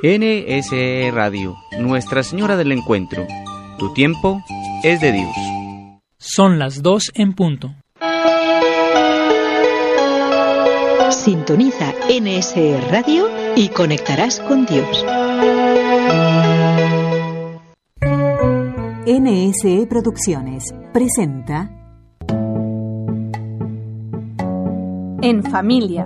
NSE Radio, Nuestra Señora del Encuentro. Tu tiempo es de Dios. Son las 2 en punto. Sintoniza NSE Radio y conectarás con Dios. NSE Producciones presenta En Familia.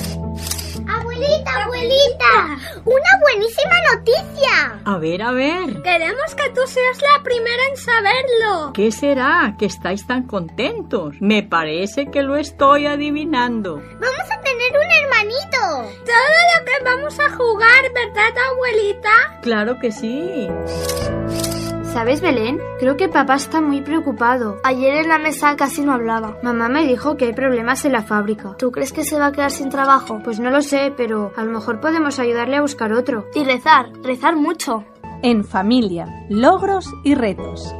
¡Abuelita! ¡Una buenísima noticia! A ver. Queremos que tú seas la primera en saberlo. ¿Qué será que estáis tan contentos? Me parece que lo estoy adivinando. Vamos a tener un hermanito. Todo lo que vamos a jugar, ¿verdad, abuelita? Claro que sí. ¿Sabes, Belén? Creo que papá está muy preocupado. Ayer en la mesa casi no hablaba. Mamá me dijo que hay problemas en la fábrica. ¿Tú crees que se va a quedar sin trabajo? Pues no lo sé, pero a lo mejor podemos ayudarle a buscar otro. Y rezar mucho. En Familia, logros y retos.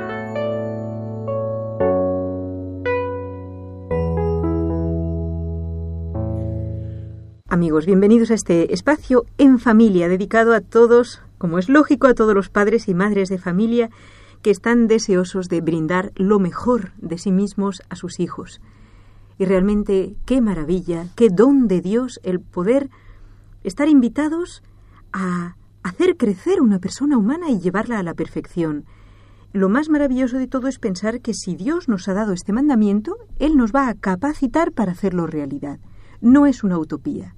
Amigos, bienvenidos a este espacio En Familia, dedicado a todos, como es lógico, a todos los padres y madres de familia que están deseosos de brindar lo mejor de sí mismos a sus hijos. Y realmente, qué maravilla, qué don de Dios el poder estar invitados a hacer crecer una persona humana y llevarla a la perfección. Lo más maravilloso de todo es pensar que si Dios nos ha dado este mandamiento, Él nos va a capacitar para hacerlo realidad. No es una utopía.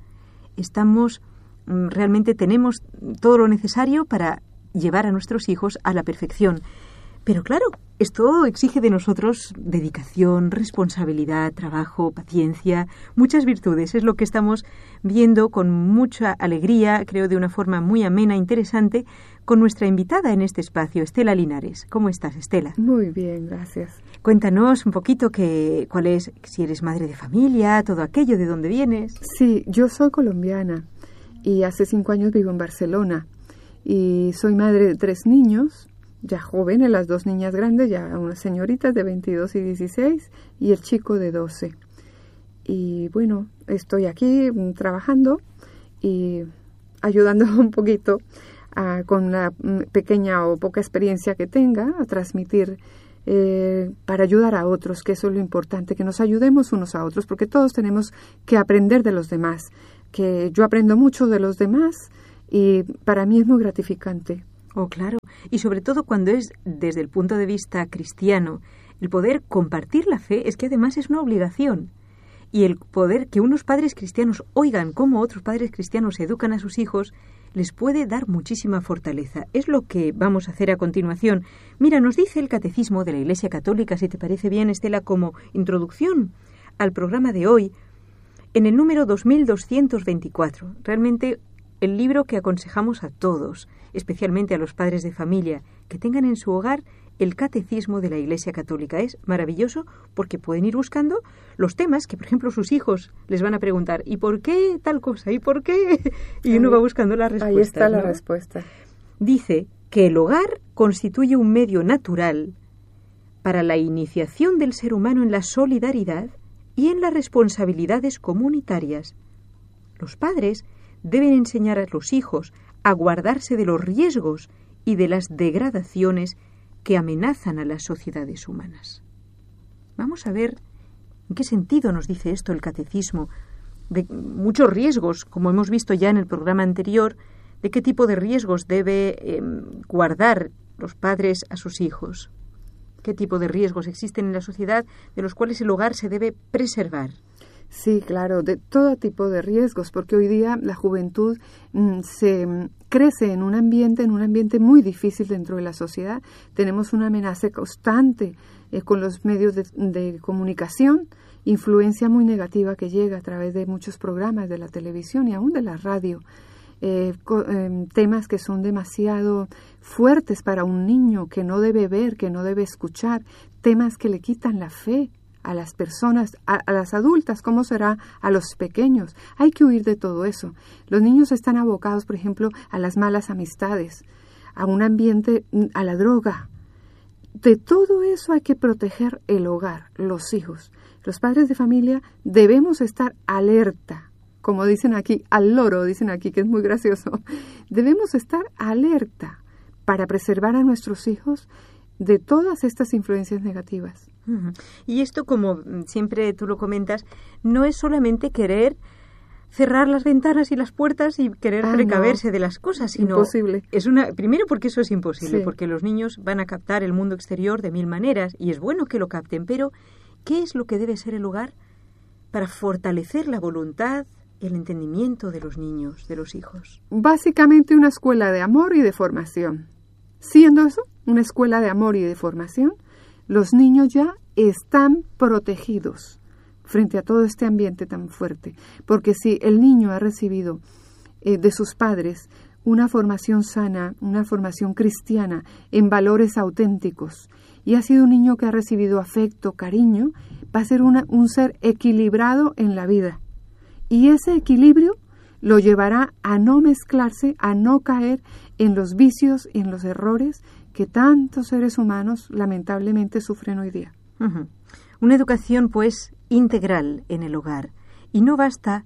Realmente tenemos todo lo necesario para llevar a nuestros hijos a la perfección. Pero claro, esto exige de nosotros dedicación, responsabilidad, trabajo, paciencia, muchas virtudes. Es lo que estamos viendo con mucha alegría, creo de una forma muy amena e interesante, con nuestra invitada en este espacio, Estela Linares. ¿Cómo estás, Estela? Muy bien, gracias. Cuéntanos un poquito cuál es, si eres madre de familia, todo aquello, de dónde vienes. Sí, yo soy colombiana y hace 5 años vivo en Barcelona y soy madre de 3 niños, ya jóvenes, las 2 niñas grandes, ya unas señoritas de 22 y 16 y el chico de 12. Y bueno, estoy aquí trabajando y ayudando un poquito con la pequeña o poca experiencia que tenga a transmitir para ayudar a otros, que eso es lo importante, que nos ayudemos unos a otros, porque todos tenemos que aprender de los demás, que yo aprendo mucho de los demás y para mí es muy gratificante. Oh, claro, y sobre todo cuando es desde el punto de vista cristiano, el poder compartir la fe es que además es una obligación. Y el poder que unos padres cristianos oigan cómo otros padres cristianos educan a sus hijos les puede dar muchísima fortaleza. Es lo que vamos a hacer a continuación. Mira, nos dice el Catecismo de la Iglesia Católica, si te parece bien, Estela, como introducción al programa de hoy, en el número 2224. Realmente el libro que aconsejamos a todos, especialmente a los padres de familia, que tengan en su hogar el Catecismo de la Iglesia Católica. Es maravilloso porque pueden ir buscando los temas que, por ejemplo, sus hijos les van a preguntar ¿y por qué tal cosa? ¿Y por qué? Y uno va buscando la respuesta. Ahí está la respuesta. Dice que el hogar constituye un medio natural para la iniciación del ser humano en la solidaridad y en las responsabilidades comunitarias. Los padres deben enseñar a los hijos a guardarse de los riesgos y de las degradaciones que amenazan a las sociedades humanas. Vamos a ver en qué sentido nos dice esto el Catecismo, de muchos riesgos, como hemos visto ya en el programa anterior, de qué tipo de riesgos debe guardar los padres a sus hijos, qué tipo de riesgos existen en la sociedad de los cuales el hogar se debe preservar. Sí, claro, de todo tipo de riesgos, porque hoy día la juventud se crece en un ambiente muy difícil dentro de la sociedad. Tenemos una amenaza constante con los medios de comunicación, influencia muy negativa que llega a través de muchos programas de la televisión y aún de la radio. Temas que son demasiado fuertes para un niño, que no debe ver, que no debe escuchar, temas que le quitan la fe a las personas, a las adultas, ¿cómo será a los pequeños? Hay que huir de todo eso. Los niños están abocados, por ejemplo, a las malas amistades, a un ambiente, a la droga. De todo eso hay que proteger el hogar, los hijos. Los padres de familia debemos estar alerta como dicen aquí, al loro, dicen aquí, que es muy gracioso. Debemos estar alerta para preservar a nuestros hijos de todas estas influencias negativas. Y esto, como siempre tú lo comentas, no es solamente querer cerrar las ventanas y las puertas y querer precaverse de las cosas, sino imposible. Primero porque eso es imposible, sí, porque los niños van a captar el mundo exterior de 1000 maneras y es bueno que lo capten, pero ¿qué es lo que debe ser el hogar para fortalecer la voluntad, el entendimiento de los niños, de los hijos? Básicamente una escuela de amor y de formación. Siendo eso, una escuela de amor y de formación, los niños ya están protegidos frente a todo este ambiente tan fuerte. Porque si el niño ha recibido de sus padres una formación sana, una formación cristiana en valores auténticos, y ha sido un niño que ha recibido afecto, cariño, va a ser un ser equilibrado en la vida. Y ese equilibrio lo llevará a no mezclarse, a no caer en los vicios y en los errores que tantos seres humanos lamentablemente sufren hoy día. Una educación, pues, integral en el hogar. Y no basta,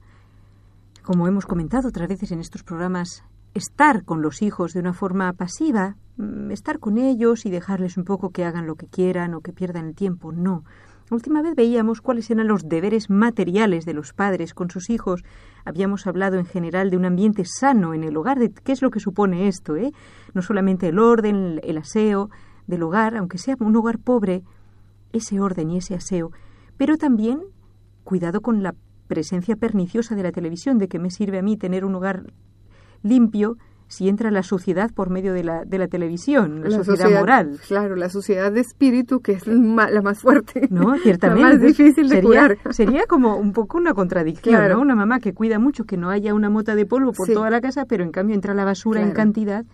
como hemos comentado otras veces en estos programas, estar con los hijos de una forma pasiva, estar con ellos y dejarles un poco que hagan lo que quieran o que pierdan el tiempo. No. La última vez veíamos cuáles eran los deberes materiales de los padres con sus hijos. Habíamos hablado en general de un ambiente sano en el hogar, de qué es lo que supone esto, no solamente el orden, el aseo del hogar, aunque sea un hogar pobre, ese orden y ese aseo, pero también cuidado con la presencia perniciosa de la televisión. ¿De qué me sirve a mí tener un hogar limpio si entra la suciedad por medio de la televisión, la sociedad moral? Claro, la suciedad de espíritu, que es la más fuerte, no, ciertamente, la más difícil de curar. Sería como un poco una contradicción, claro, ¿no? Una mamá que cuida mucho que no haya una mota de polvo por toda la casa, pero en cambio entra la basura en cantidad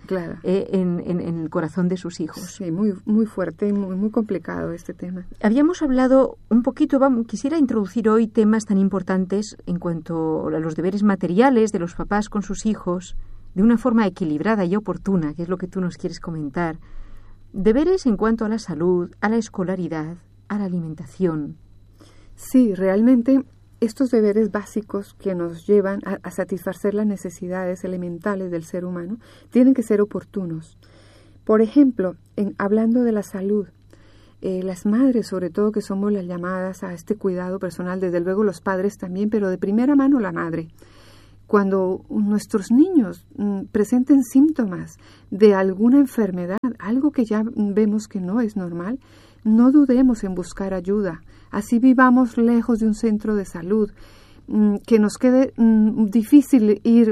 en el corazón de sus hijos. Sí, muy, muy fuerte, muy, muy complicado este tema. Habíamos hablado un poquito, quisiera introducir hoy temas tan importantes en cuanto a los deberes materiales de los papás con sus hijos, de una forma equilibrada y oportuna, que es lo que tú nos quieres comentar. Deberes en cuanto a la salud, a la escolaridad, a la alimentación. Sí, realmente estos deberes básicos que nos llevan a satisfacer las necesidades elementales del ser humano tienen que ser oportunos. Por ejemplo, hablando de la salud, las madres, sobre todo, que somos las llamadas a este cuidado personal, desde luego los padres también, pero de primera mano la madre. Cuando nuestros niños presenten síntomas de alguna enfermedad, algo que ya vemos que no es normal, no dudemos en buscar ayuda. Así vivamos lejos de un centro de salud, que nos quede difícil ir,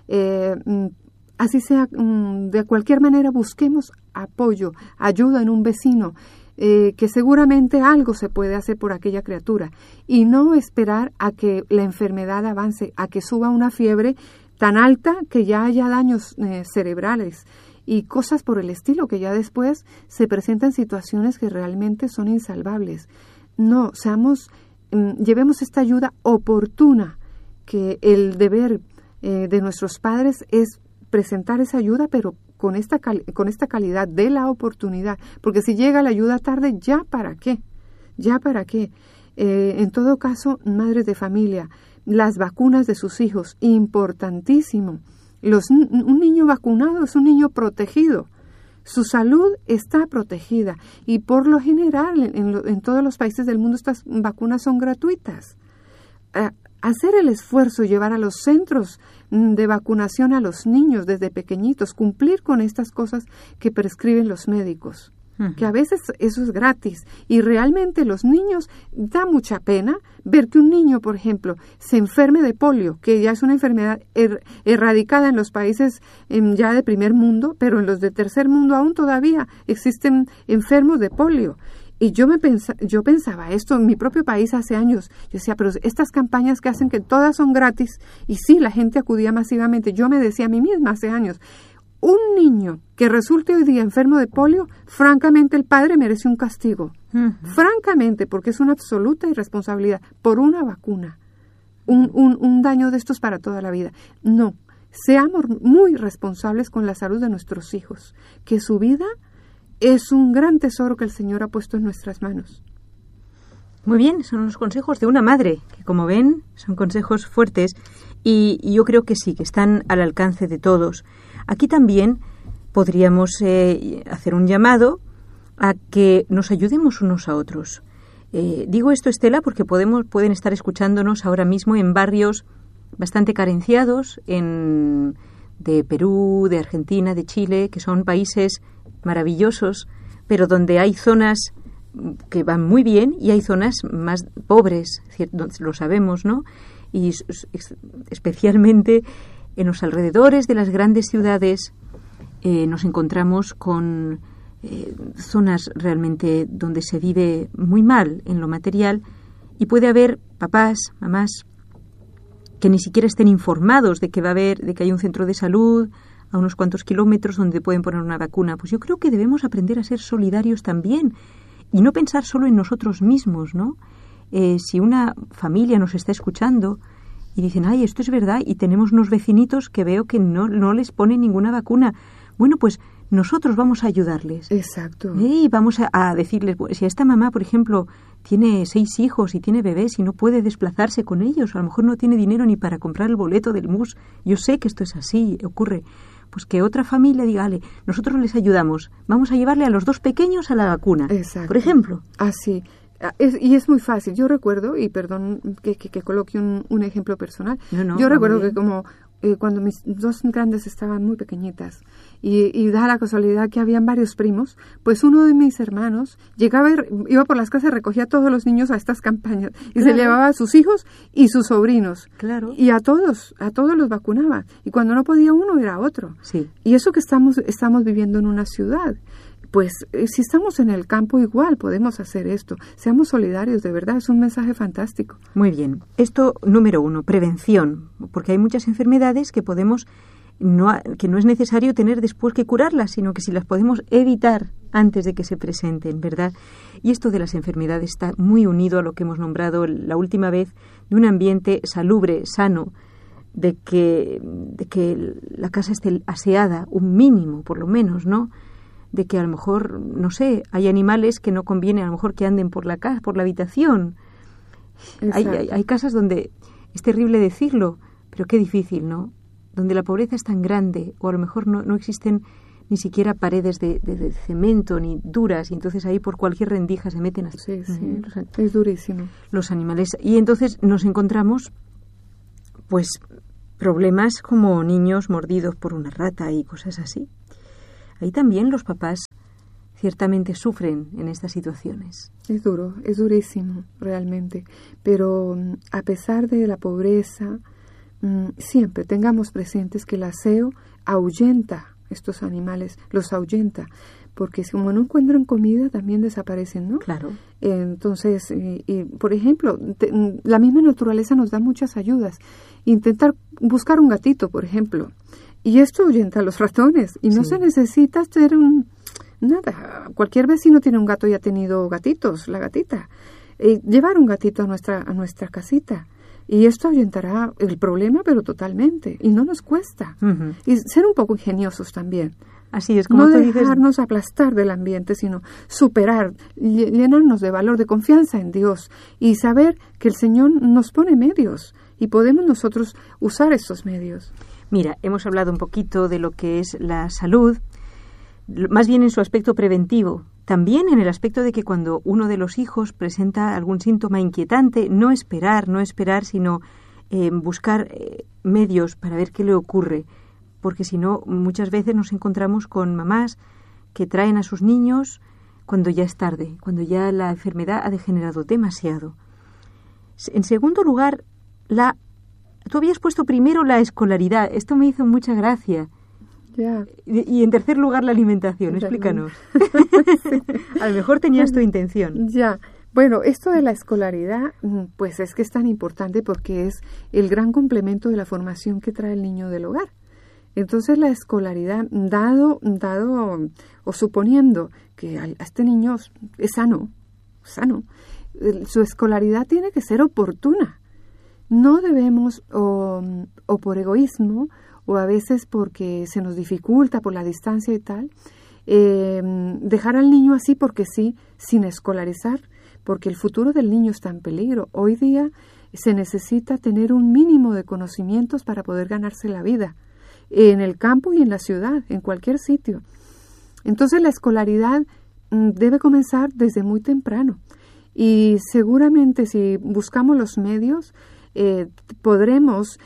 así sea, de cualquier manera busquemos apoyo, ayuda en un vecino, que seguramente algo se puede hacer por aquella criatura, y no esperar a que la enfermedad avance, a que suba una fiebre tan alta que ya haya daños cerebrales y cosas por el estilo, que ya después se presentan situaciones que realmente son insalvables. No, llevemos esta ayuda oportuna, que el deber de nuestros padres es presentar esa ayuda, pero con esta calidad de la oportunidad, porque si llega la ayuda tarde, ¿ya para qué? ¿Ya para qué? En todo caso, madres de familia, las vacunas de sus hijos, importantísimo. Un niño vacunado es un niño protegido. Su salud está protegida y por lo general en todos los países del mundo estas vacunas son gratuitas. Hacer el esfuerzo, llevar a los centros de vacunación a los niños desde pequeñitos, cumplir con estas cosas que prescriben los médicos, que a veces eso es gratis, y realmente los niños, da mucha pena ver que un niño, por ejemplo, se enferme de polio, que ya es una enfermedad erradicada en los países ya de primer mundo, pero en los de tercer mundo aún todavía existen enfermos de polio. Y yo pensaba esto en mi propio país hace años. Yo decía, pero estas campañas que hacen que todas son gratis, y sí, la gente acudía masivamente. Yo me decía a mí misma hace años, un niño que resulte hoy día enfermo de polio, francamente el padre merece un castigo. Francamente, porque es una absoluta irresponsabilidad por una vacuna. Un daño de estos para toda la vida. No, seamos muy responsables con la salud de nuestros hijos, que su vida es un gran tesoro que el Señor ha puesto en nuestras manos. Muy bien, son los consejos de una madre, que como ven son consejos fuertes. Y yo creo que sí, que están al alcance de todos. Aquí también podríamos hacer un llamado a que nos ayudemos unos a otros. Digo esto, Estela, porque pueden estar escuchándonos ahora mismo en barrios bastante carenciados de Perú, de Argentina, de Chile, que son países maravillosos, pero donde hay zonas que van muy bien y hay zonas más pobres, lo sabemos, ¿no? Y especialmente en los alrededores de las grandes ciudades nos encontramos con zonas realmente donde se vive muy mal en lo material y puede haber papás, mamás que ni siquiera estén informados de que hay un centro de salud a unos cuantos kilómetros donde pueden poner una vacuna. Pues yo creo que debemos aprender a ser solidarios también y no pensar solo en nosotros mismos, ¿no? Si una familia nos está escuchando y dicen, ay, esto es verdad, y tenemos unos vecinitos que veo que no les ponen ninguna vacuna, bueno, pues nosotros vamos a ayudarles. Exacto. Y vamos a decirles, pues, si esta mamá, por ejemplo, tiene 6 hijos y tiene bebés y no puede desplazarse con ellos, a lo mejor no tiene dinero ni para comprar el boleto del bus, yo sé que esto es así, ocurre, pues que otra familia diga, vale, nosotros les ayudamos, vamos a llevarle a los 2 pequeños a la vacuna, exacto, por ejemplo. Así. Y es muy fácil. Yo recuerdo, y perdón que coloque un ejemplo personal, yo recuerdo que como cuando mis 2 grandes estaban muy pequeñitas y da la casualidad que habían varios primos, pues uno de mis hermanos iba por las casas y recogía a todos los niños a estas campañas y se llevaba a sus hijos y sus sobrinos. Claro. Y a todos los vacunaba. Y cuando no podía uno, era otro. Sí. Y eso que estamos viviendo en una ciudad. Pues si estamos en el campo igual podemos hacer esto. Seamos solidarios, de verdad, es un mensaje fantástico. Muy bien. Esto, número 1, prevención, porque hay muchas enfermedades que que no es necesario tener después que curarlas, sino que si las podemos evitar antes de que se presenten, ¿verdad? Y esto de las enfermedades está muy unido a lo que hemos nombrado la última vez, de un ambiente salubre, sano, de que la casa esté aseada, un mínimo, por lo menos, ¿no? De que a lo mejor, no sé, hay animales que no conviene a lo mejor que anden por la casa, por la habitación. Hay casas donde, es terrible decirlo, pero qué difícil, ¿no? Donde la pobreza es tan grande, o a lo mejor no existen ni siquiera paredes de cemento ni duras, y entonces ahí por cualquier rendija se meten así. Sí, es durísimo. Los animales. Y entonces nos encontramos, pues, problemas como niños mordidos por una rata y cosas así. Ahí también los papás ciertamente sufren en estas situaciones. Es duro, es durísimo realmente, pero a pesar de la pobreza, siempre tengamos presentes que el aseo ahuyenta estos animales, los ahuyenta, porque como no encuentran comida también desaparecen, ¿no? Claro. Entonces, por ejemplo, la misma naturaleza nos da muchas ayudas. Intentar buscar un gatito, por ejemplo, y esto ahuyenta a los ratones. Y no se necesita hacer nada. Cualquier vecino tiene un gato y ha tenido gatitos, la gatita. Llevar un gatito a nuestra casita. Y esto ahuyentará el problema, pero totalmente. Y no nos cuesta. Uh-huh. Y ser un poco ingeniosos también. Así es, como no tú dices, dejarnos aplastar del ambiente, sino superar, llenarnos de valor, de confianza en Dios y saber que el Señor nos pone medios y podemos nosotros usar estos medios. Mira, hemos hablado un poquito de lo que es la salud, más bien en su aspecto preventivo. También en el aspecto de que cuando uno de los hijos presenta algún síntoma inquietante, no esperar, sino buscar medios para ver qué le ocurre. Porque si no, muchas veces nos encontramos con mamás que traen a sus niños cuando ya es tarde, cuando ya la enfermedad ha degenerado demasiado. En segundo lugar, tú habías puesto primero la escolaridad. Esto me hizo mucha gracia. Ya. Y en tercer lugar, la alimentación. Explícanos. Sí. A lo mejor tenías tu intención. Ya. Bueno, esto de la escolaridad, pues es que es tan importante porque es el gran complemento de la formación que trae el niño del hogar. Entonces la escolaridad, dado o suponiendo que a este niño es sano, su escolaridad tiene que ser oportuna. No debemos, o por egoísmo, o a veces porque se nos dificulta por la distancia y tal, dejar al niño así porque sí, sin escolarizar, porque el futuro del niño está en peligro. Hoy día se necesita tener un mínimo de conocimientos para poder ganarse la vida, en el campo y en la ciudad, en cualquier sitio. Entonces la escolaridad debe comenzar desde muy temprano. Y seguramente si buscamos los medios, podremos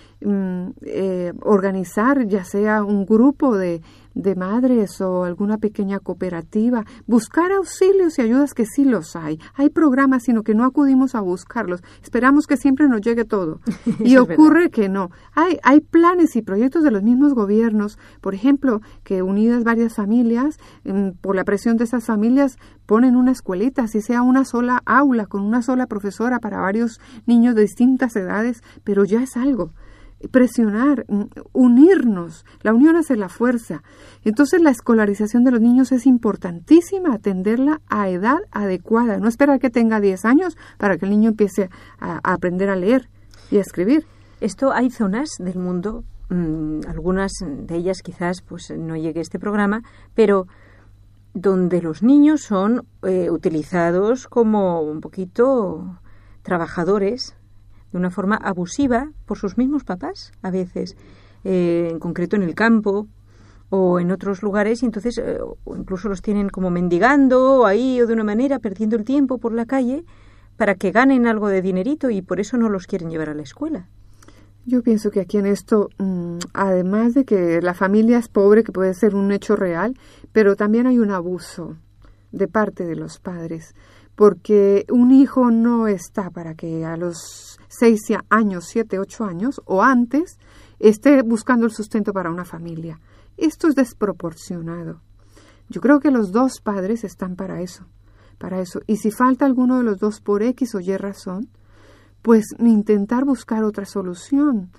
organizar ya sea un grupo de madres o alguna pequeña cooperativa, buscar auxilios y ayudas que sí los hay. Hay programas, sino que no acudimos a buscarlos. Esperamos que siempre nos llegue todo. Y ocurre que no. Hay planes y proyectos de los mismos gobiernos, por ejemplo, que unidas varias familias, por la presión de esas familias, ponen una escuelita, así sea una sola aula, con una sola profesora para varios niños de distintas edades, pero ya es algo. Presionar, unirnos, la unión hace la fuerza. Entonces la escolarización de los niños es importantísima, atenderla a edad adecuada, no esperar que tenga 10 años para que el niño empiece a aprender a leer y a escribir. Esto hay zonas del mundo, algunas de ellas quizás pues no llegue a este programa, pero donde los niños son utilizados como un poquito trabajadores de una forma abusiva por sus mismos papás, a veces, en concreto en el campo o en otros lugares, y entonces o incluso los tienen como mendigando ahí o de una manera, perdiendo el tiempo por la calle para que ganen algo de dinerito y por eso no los quieren llevar a la escuela. Yo pienso que aquí en esto, además de que la familia es pobre, que puede ser un hecho real, pero también hay un abuso de parte de los padres, porque un hijo no está para que a los 6 años, 7, 8 años o antes esté buscando el sustento para una familia. Esto es desproporcionado. Yo creo que los dos padres están para eso. Y si falta alguno de los dos por X o Y razón, pues intentar buscar otra solución.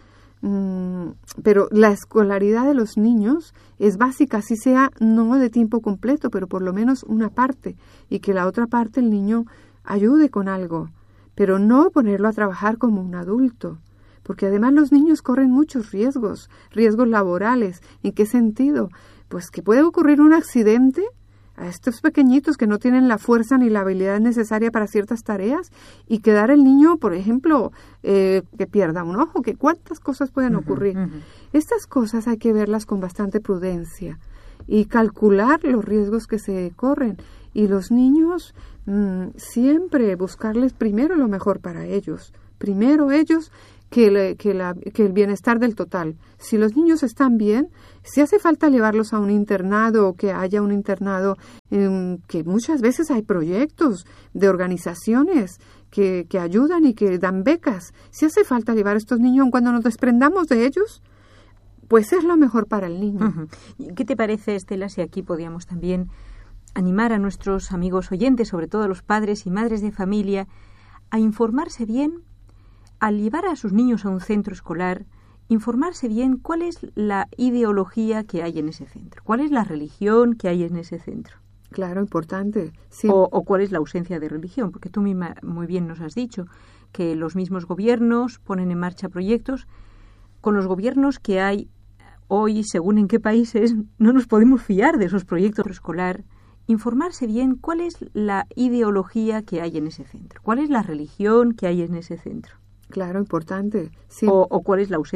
Pero la escolaridad de los niños es básica, así sea no de tiempo completo, pero por lo menos una parte, y que la otra parte el niño ayude con algo, pero no ponerlo a trabajar como un adulto, porque además los niños corren muchos riesgos laborales. ¿En qué sentido? Pues que puede ocurrir un accidente a estos pequeñitos que no tienen la fuerza ni la habilidad necesaria para ciertas tareas y quedar el niño, por ejemplo, que pierda un ojo, que cuántas cosas pueden ocurrir. Estas cosas hay que verlas con bastante prudencia y calcular los riesgos que se corren. Y los niños siempre buscarles primero lo mejor para ellos. Primero ellos que el bienestar del total. Si los niños están bien, si hace falta llevarlos a un internado o que haya un internado, que muchas veces hay proyectos de organizaciones que ayudan y que dan becas. Si hace falta llevar a estos niños, cuando nos desprendamos de ellos, pues es lo mejor para el niño. ¿Qué te parece, Estela, si aquí podíamos también animar a nuestros amigos oyentes, sobre todo a los padres y madres de familia, a informarse bien? Al llevar a sus niños a un centro escolar, informarse bien cuál es la ideología que hay en ese centro, cuál es la religión que hay en ese centro. Claro, importante. Sí. O cuál es la ausencia de religión, porque tú misma muy bien nos has dicho que los mismos gobiernos ponen en marcha proyectos. Con los gobiernos que hay hoy, según en qué países, no nos podemos fiar de esos proyectos escolar. Informarse bien cuál es la ideología que hay en ese centro, cuál es la religión que hay en ese centro. Claro, importante. Sí. O cuál es la ausencia